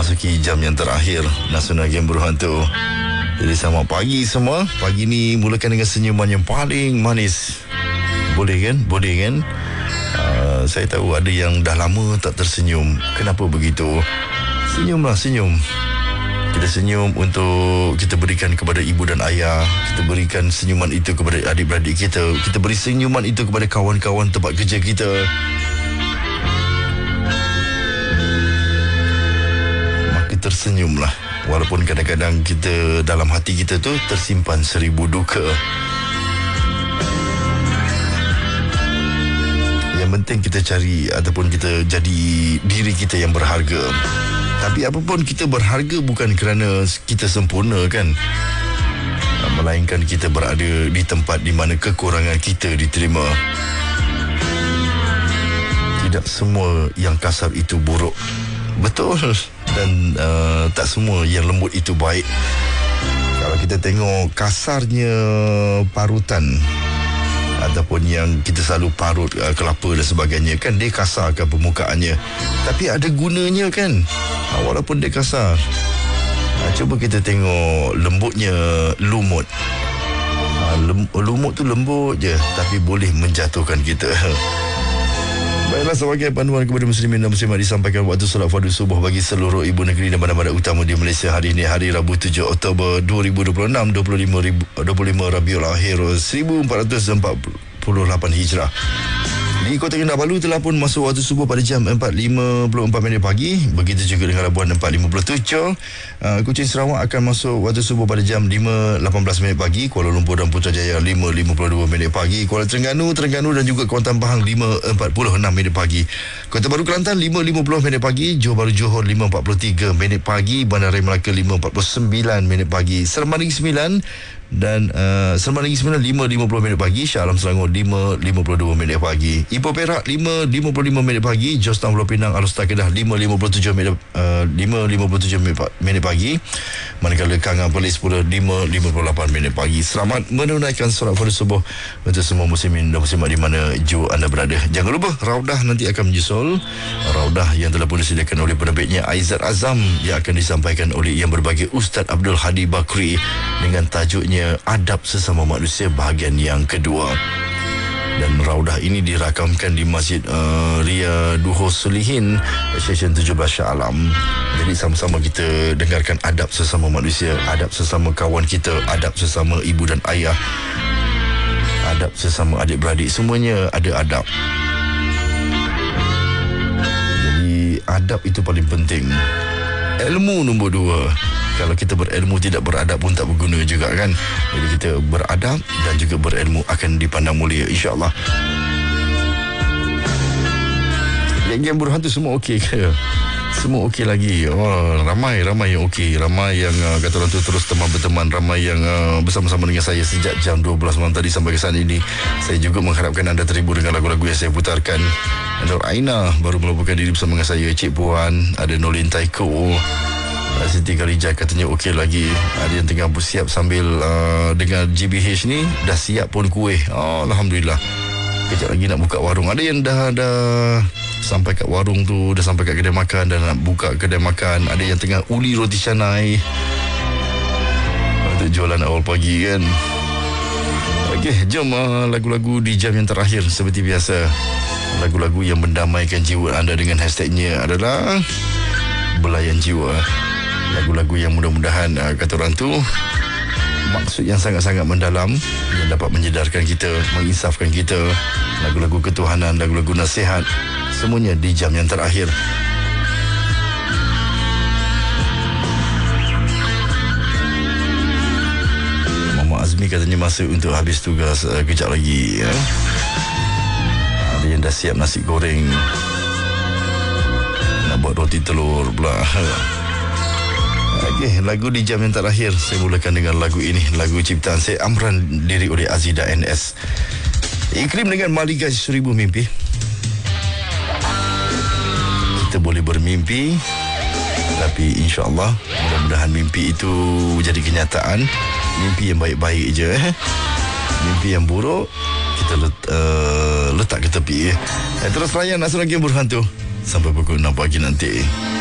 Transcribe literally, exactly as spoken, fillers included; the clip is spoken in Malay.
memasuki jam yang terakhir Nasional Game Berhantu. Jadi selamat pagi semua. Pagi ni mulakan dengan senyuman yang paling manis. Boleh kan? Boleh kan? Uh, saya tahu ada yang dah lama tak tersenyum. Kenapa begitu? Senyumlah, senyum. Kita senyum untuk kita berikan kepada ibu dan ayah. Kita berikan senyuman itu kepada adik-beradik kita. Kita beri senyuman itu kepada kawan-kawan tempat kerja kita. Maka tersenyumlah. Walaupun kadang-kadang kita dalam hati kita tu tersimpan seribu duka. Yang penting kita cari ataupun kita jadi diri kita yang berharga. Tapi apapun kita berharga bukan kerana kita sempurna kan, melainkan kita berada di tempat di mana kekurangan kita diterima. Tidak semua yang kasar itu buruk. Betul. Dan uh, tak semua yang lembut itu baik. Kalau kita tengok kasarnya parutan ataupun yang kita selalu parut uh, kelapa dan sebagainya, kan dia kasarkan permukaannya, tapi ada gunanya kan, uh, walaupun dia kasar. uh, Cuba kita tengok lembutnya lumut. uh, lem, Lumut tu lembut je, tapi boleh menjatuhkan kita. Baiklah, sebagai panduan kepada muslimin dan muslimat, disampaikan waktu solat fardu subuh bagi seluruh ibu negeri dan bandar-bandar utama di Malaysia hari ini, hari Rabu tujuh Oktober dua ribu dua puluh enam, dua puluh lima Rabiul Akhir seribu empat ratus empat puluh lapan Hijrah. Di Kota Kinabalu telah pun masuk waktu subuh pada jam empat lima puluh empat minit pagi. Begitu juga dengan Labuan empat lima puluh tujuh. uh, Kuching Sarawak akan masuk waktu subuh pada jam lima lapan belas minit pagi. Kuala Lumpur dan Putrajaya lima lima puluh dua minit pagi. Kuala Terengganu, Terengganu dan juga Kuantan Pahang lima empat puluh enam minit pagi. Kota Baru Kelantan lima lima puluh minit pagi. Johor Bahru Johor lima empat puluh tiga minit pagi. Bandaraya Melaka lima empat puluh sembilan minit pagi. Seremban Negeri Sembilan dan uh, Seremban Negeri Sembilan lima lima puluh minit pagi. Shah Alam Selangor lima lima puluh dua minit pagi. Ipoh Perak lima lima puluh lima minit pagi. Jos Town Pulau Pinang Alustar Kedah lima lima puluh tujuh minit uh, lima lima puluh tujuh minit pagi. Manakala Kangan Perlis pula lima lima puluh lapan minit pagi. Selamat menunaikan solat fardu subuh untuk semua muslimin dan muslimat di mana jua anda berada. Jangan lupa Raudah nanti akan menyusul. Raudah yang telah pun disediakan oleh penerbitnya Aizat Azam, yang akan disampaikan oleh yang berbahagia Ustaz Abdul Hadi Bakri dengan tajuknya Adab Sesama Manusia bahagian yang kedua. Dan Raudah ini dirakamkan di Masjid uh, Ria Duhur Solihin, Stesen tujuh belas Shah Alam. Jadi sama-sama kita dengarkan adab sesama manusia, adab sesama kawan kita, adab sesama ibu dan ayah, adab sesama adik-beradik, semuanya ada adab. Jadi adab itu paling penting. Ilmu nombor dua. Kalau kita berilmu tidak beradab pun tak berguna juga kan. Jadi kita beradab dan juga berilmu akan dipandang mulia, insya-Allah. Yang berhantu semua okey ke? Semua okey lagi. Oh, ramai ramai yang okey, ramai yang uh, kata orang tu terus teman berteman, ramai yang uh, bersama-sama dengan saya sejak jam dua belas malam tadi sampai ke saat ini. Saya juga mengharapkan anda terhibur dengan lagu-lagu yang saya putarkan. Nur Aina baru melaporkan diri bersama dengan saya, Cik Puan, ada Nolin Taiko, Siti Khalijah katanya okey lagi. Ada yang tengah bersiap sambil uh, dengar G B H ni, dah siap pun kuih. Oh, Alhamdulillah. Kejap lagi nak buka warung. Ada yang dah dah sampai kat warung tu, dah sampai kat kedai makan dan nak buka kedai makan. Ada yang tengah uli roti canai untuk jualan awal pagi kan. Okey, jom uh, lagu-lagu di jam yang terakhir seperti biasa. Lagu-lagu yang mendamaikan jiwa anda dengan hashtagnya adalah Belayan Jiwa. Lagu-lagu yang mudah-mudahan uh, kata orang tu maksud yang sangat-sangat mendalam, yang dapat menyedarkan kita, menginsafkan kita. Lagu-lagu ketuhanan, lagu-lagu nasihat, semuanya di jam yang terakhir. Mama Azmi katanya masa untuk habis tugas uh, kejap lagi ya. Ada yang dah siap nasi goreng, nak buat roti telur pula. Okey, lagu di jam yang terakhir saya mulakan dengan lagu ini, lagu ciptaan saya Amran, lirik oleh Azida N S. Iklim dengan Maligai Seribu Mimpi. Kita boleh bermimpi, tapi insya-Allah mudah-mudahan mimpi itu menjadi kenyataan. Mimpi yang baik-baik je eh. Mimpi yang buruk kita let, uh, letak ke tepi eh. Terus layan Nasional Game Berhantu sampai pukul enam pagi nanti.